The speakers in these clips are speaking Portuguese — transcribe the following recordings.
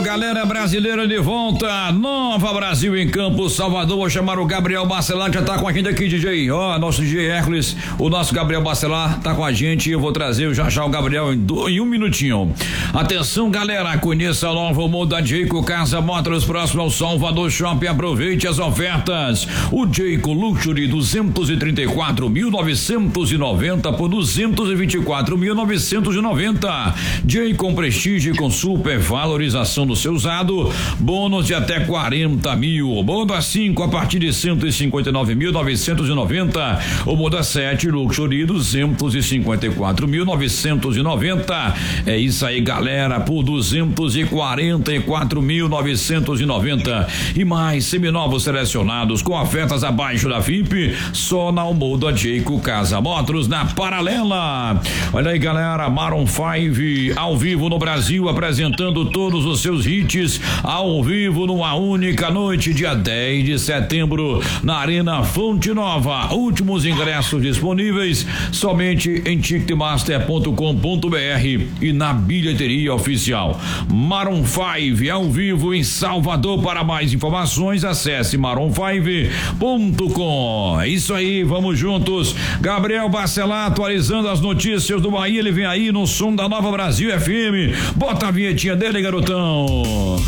galera brasileira de volta, Nova Brasil em Campo, Salvador. Vou chamar o Gabriel Bacelar, que já tá com a gente aqui, DJ. Nosso DJ Hércules, o nosso Gabriel Bacelar tá com a gente. Eu vou trazer já o Gabriel em um minutinho. Atenção, galera, conheça a nova moda Jayco Casa Motors, próximo ao Salvador Shopping. Aproveite as ofertas. O Jayco Luxury 234.990 por 224.990. Jayco Prestige com super valorização do seu usado, bônus de até 40 mil, Moda 5 a partir de 159.990, o Moda 7 Luxury 254.990. É isso aí, galera, por 244.990 e mais seminovos selecionados com ofertas abaixo da FIP, só na Moda Jayco Casa Motors, na Paralela. Olha aí, galera, Maroon 5 ao vivo no Brasil, apresentando todos os seus hits ao vivo numa única noite, dia 10 de setembro, na Arena Fonte Nova. Últimos ingressos disponíveis somente em ticketmaster.com.br e na bilheteria oficial. Maroon 5 ao vivo em Salvador. Para mais informações, acesse maroon5.com. É isso aí, vamos juntos. Gabriel Bacelar atualizando as notícias do Bahia. Ele vem aí no som da Nova Brasil FM. Bota a vinhetinha dele, garotão.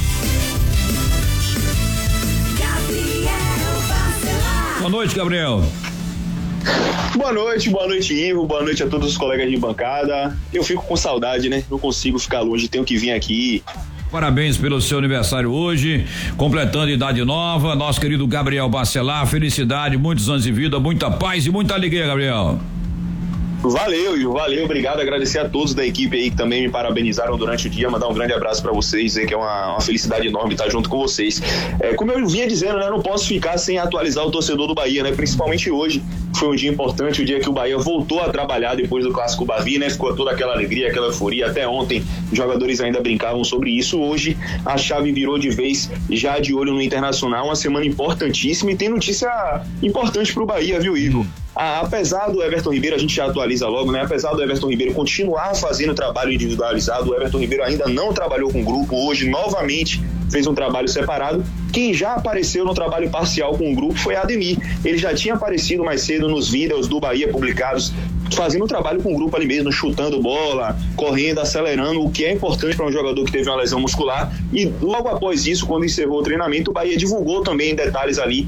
Boa noite, Gabriel. Boa noite, Ivo, boa noite a todos os colegas de bancada. Eu fico com saudade, né? Não consigo ficar longe, tenho que vir aqui. Parabéns pelo seu aniversário hoje, completando idade nova, nosso querido Gabriel Bacelar. Felicidade, muitos anos de vida, muita paz e muita alegria, Gabriel. Valeu, Ivo, valeu, obrigado, agradecer a todos da equipe aí que também me parabenizaram durante o dia, mandar um grande abraço pra vocês, dizer que é uma felicidade enorme estar junto com vocês. Como eu vinha dizendo, né, não posso ficar sem atualizar o torcedor do Bahia, né, principalmente hoje, foi um dia importante, o dia que o Bahia voltou a trabalhar depois do Clássico Bavi, né, ficou toda aquela alegria, aquela euforia, até ontem os jogadores ainda brincavam sobre isso. Hoje a chave virou de vez, já de olho no Internacional, uma semana importantíssima e tem notícia importante pro Bahia, viu, Ivo? Apesar do Everton Ribeiro, a gente já atualiza logo, né? Apesar do Everton Ribeiro continuar fazendo trabalho individualizado, o Everton Ribeiro ainda não trabalhou com o grupo, hoje novamente fez um trabalho separado. Quem já apareceu no trabalho parcial com o grupo foi Ademir. Ele já tinha aparecido mais cedo nos vídeos do Bahia publicados, fazendo um trabalho com o grupo ali mesmo, chutando bola, correndo, acelerando, o que é importante para um jogador que teve uma lesão muscular. E logo após isso, quando encerrou o treinamento, o Bahia divulgou também detalhes ali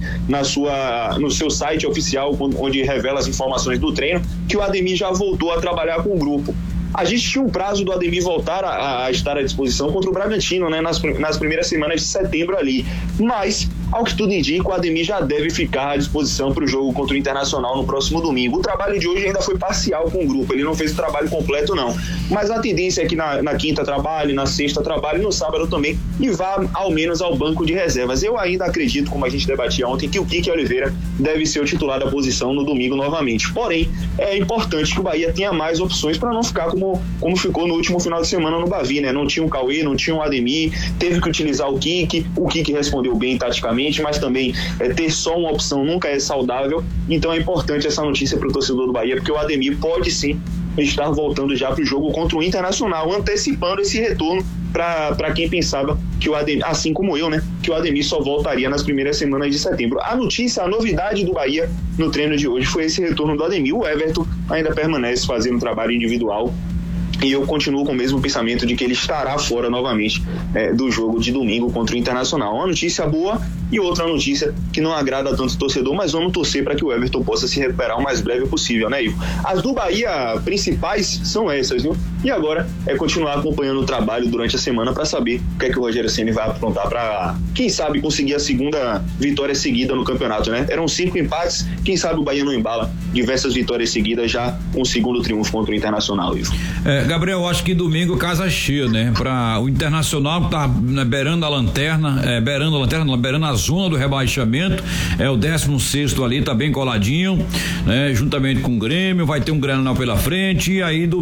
no seu site oficial, onde revela as informações do treino, que o Ademir já voltou a trabalhar com o grupo. A gente tinha um prazo do Ademir voltar a estar à disposição contra o Bragantino, né, nas primeiras semanas de setembro ali. Mas, ao que tudo indica, o Ademir já deve ficar à disposição para o jogo contra o Internacional no próximo domingo. O trabalho de hoje ainda foi parcial com o grupo, ele não fez o trabalho completo, não. Mas a tendência é que na quinta trabalhe, na sexta trabalhe, no sábado também, e vá ao menos ao banco de reservas. Eu ainda acredito, como a gente debatia ontem, que o Kiki Oliveira deve ser o titular da posição no domingo novamente. Porém, é importante que o Bahia tenha mais opções para não ficar como ficou no último final de semana no Bavi, né? Não tinha o Cauê, não tinha o Ademir, teve que utilizar o Kiki respondeu bem taticamente, mas também ter só uma opção nunca é saudável. Então é importante essa notícia para o torcedor do Bahia, porque o Ademir pode sim estar voltando já para o jogo contra o Internacional, antecipando esse retorno para quem pensava que o Ademir, assim como eu, né, que o Ademir só voltaria nas primeiras semanas de setembro. A novidade do Bahia no treino de hoje foi esse retorno do Ademir. O Everton ainda permanece fazendo um trabalho individual e eu continuo com o mesmo pensamento de que ele estará fora novamente do jogo de domingo contra o Internacional. Uma notícia boa e outra notícia que não agrada tanto o torcedor, mas vamos torcer para que o Everton possa se recuperar o mais breve possível, né, Ivo? As do Bahia principais são essas, viu? E agora é continuar acompanhando o trabalho durante a semana para saber o que é que o Rogério Ceni vai aprontar para, quem sabe, conseguir a segunda vitória seguida no campeonato, né? Eram 5 empates, quem sabe o Bahia não embala diversas vitórias seguidas já com o segundo triunfo contra o Internacional, Ivo. Gabriel, acho que domingo casa cheia, né? Para o Internacional que tá beirando a lanterna, beirando a zona do rebaixamento, é o 16º ali, tá bem coladinho, né? Juntamente com o Grêmio, vai ter um Grenal pela frente, e aí